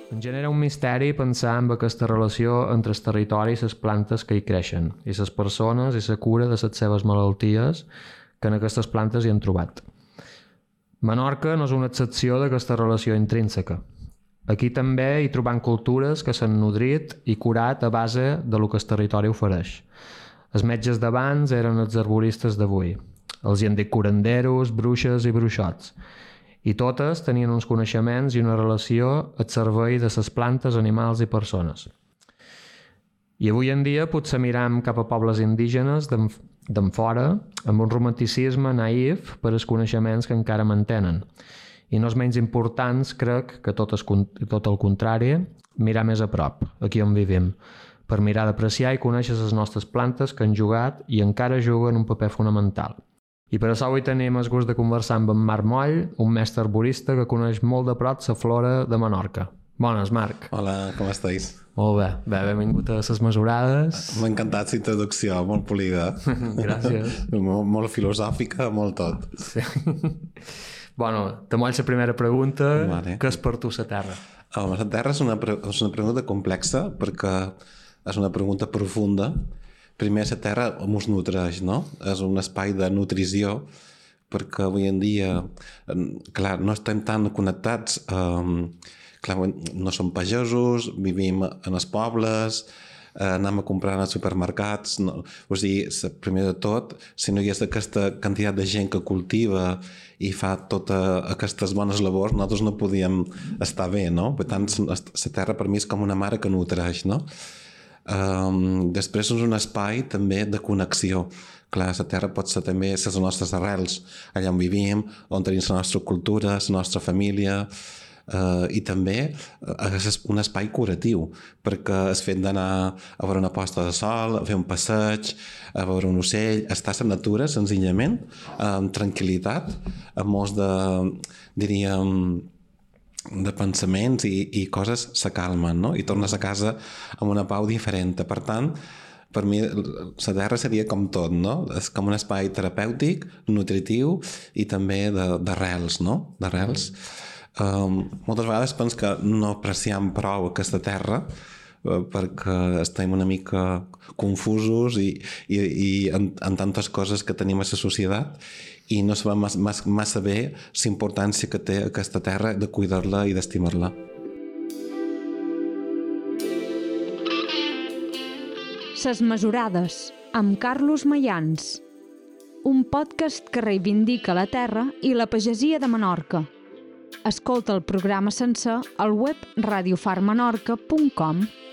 Em genera un misteri pensar en aquesta relació entre el territori i les plantes que hi creixen, i les persones i la cura de les seves malalties que en aquestes plantes hi han trobat. Menorca no és una excepció d'aquesta relació intrínseca. Aquí també hi trobam cultures que s'han nodrit i curat a base de lo que el territori ofereix. Els metges d'abans eren els arboristes d'avui. Els hi han dit curanderos, bruixes i bruixots. I totes tenien uns coneixements i una relació al servei de les plantes, animals i persones. I avui en dia potser miram cap a pobles indígenes d'en fora amb un romanticisme naïf per als coneixements que encara mantenen. I no és menys importants, crec, que tot el contrari, mirar més a prop, aquí on vivim, per mirar d'apreciar i conèixer les nostres plantes que han jugat i encara juguen un paper fonamental. I per això avui tenim el gust de conversar amb en Marc Moll, un mestre arborista que coneix molt de prop la flora de Menorca. Bones, Marc. Hola, com estàs? Molt bé, benvingut a les mesurades. M'ha encantat la introducció, molt polida. Gràcies. Molt filosòfica, molt tot. Sí. Bueno, te moll la primera pregunta. Vale. Què és per tu la Terra? La Terra és una pregunta complexa perquè és una pregunta profunda. Primer, la Terra ens nutreix, no? És un espai de nutrició perquè avui en dia, clar, no estem tan connectats. Clar, no som pagesos, vivim en els pobles, anem a comprar als supermercats. No, vull dir, primer de tot, si no hi hagués aquesta quantitat de gent que cultiva i fa totes aquestes bones labors, nosaltres no podíem estar bé, no? Per tant, la Terra per mi és com una mare que nutreix, no? Després és un espai també de connexió. Clar, la Terra pot ser també les nostres arrels, allà on vivim, on tenim la nostra cultura, la nostra família, i també és un espai curatiu, perquè el fet d'anar a veure una posta de sol, a fer un passeig, a veure un ocell, estar a la natura senzillament, amb tranquil·litat, amb molts de pensaments i coses s'acalmen, no? I tornes a casa amb una pau diferent. Per tant, per mi la Terra seria com tot, no? És com un espai terapèutic, nutritiu i també d'arrels, no? D'arrels. Moltes vegades penso que no apreciem prou aquesta Terra perquè estem una mica confusos i en tantes coses que tenim a la societat i no sabem massa bé la importància que té aquesta terra de cuidar-la i d'estimar-la. Ses mesurades, amb Carlos Mayans. Un podcast que reivindica la terra i la pagesia de Menorca. Escolta el programa sencer al web radiofarmenorca.com.